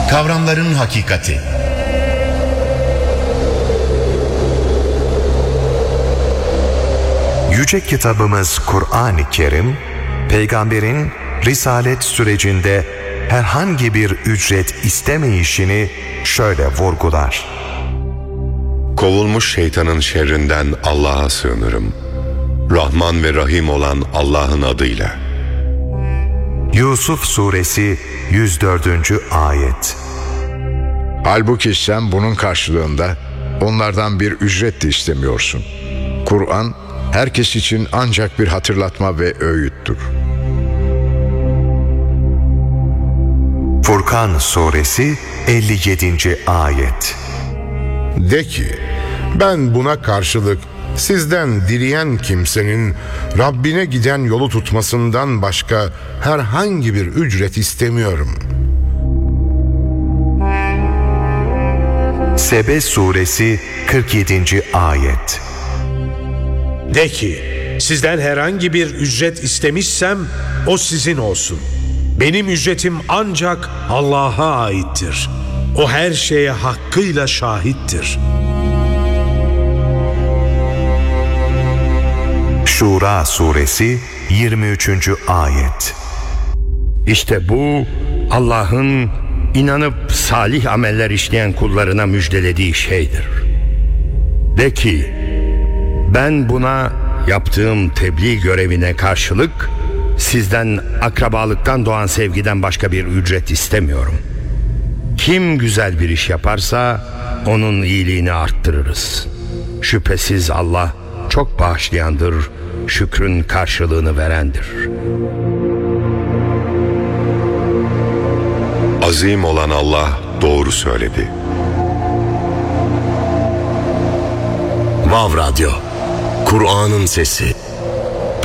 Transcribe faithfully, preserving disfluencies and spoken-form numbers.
Kavramların hakikati. Yüce kitabımız Kur'an-ı Kerim, peygamberin risalet sürecinde herhangi bir ücret istemeyişini şöyle vurgular. Kovulmuş şeytanın şerrinden Allah'a sığınırım. Rahman ve Rahim olan Allah'ın adıyla. Yusuf Suresi yüz dördüncü ayet. Halbuki sen bunun karşılığında onlardan bir ücret de istemiyorsun. Kur'an herkes için ancak bir hatırlatma ve öğüttür. Furkan Suresi elli yedinci ayet. De ki, ben buna karşılık sizden dileyen kimsenin Rabbine giden yolu tutmasından başka herhangi bir ücret istemiyorum. Sebe Suresi kırk yedinci ayet. De ki, sizden herhangi bir ücret istemişsem o sizin olsun. Benim ücretim ancak Allah'a aittir. O her şeye hakkıyla şahittir. Şura Suresi yirmi üçüncü ayet. İşte bu Allah'ın inanıp salih ameller işleyen kullarına müjdelediği şeydir. De ki, ben buna yaptığım tebliğ görevine karşılık sizden akrabalıktan doğan sevgiden başka bir ücret istemiyorum. Kim güzel bir iş yaparsa onun iyiliğini arttırırız. Şüphesiz Allah çok bağışlayandır, şükrün karşılığını verendir. Azim olan Allah doğru söyledi. Vav Radyo, Kur'an'ın sesi.